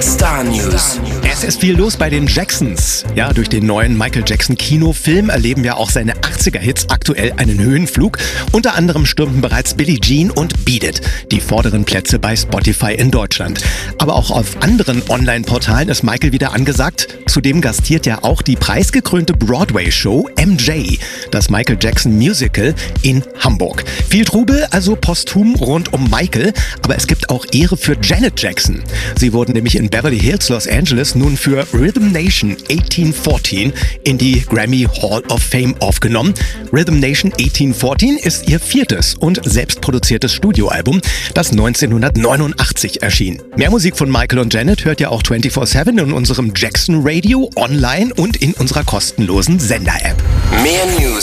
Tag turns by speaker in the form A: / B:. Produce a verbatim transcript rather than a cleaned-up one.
A: Star News.
B: Es ist viel los bei den Jacksons. Ja, durch den neuen Michael Jackson Kinofilm erleben wir auch seine achtziger-Hits aktuell einen Höhenflug. Unter anderem stürmten bereits Billie Jean und Beat It die vorderen Plätze bei Spotify in Deutschland. Aber auch auf anderen Online-Portalen ist Michael wieder angesagt. Zudem gastiert ja auch die preisgekrönte Broadway-Show M J, das Michael Jackson Musical in Hamburg. Viel Trubel, also posthum rund um Michael, aber es gibt auch Ehre für Janet Jackson. Sie wurden nämlich in Beverly Hills, Los Angeles, nun für Rhythm Nation achtzehnhundertvierzehn in die Grammy Hall of Fame aufgenommen. Rhythm Nation achtzehnhundertvierzehn ist ihr viertes und selbstproduziertes Studioalbum, das neunzehnhundertneunundachtzig erschien. Mehr Musik von Michael und Janet hört ihr auch vierundzwanzig sieben in unserem Jackson Radio, online und in unserer kostenlosen Sender-App.
A: Mehr News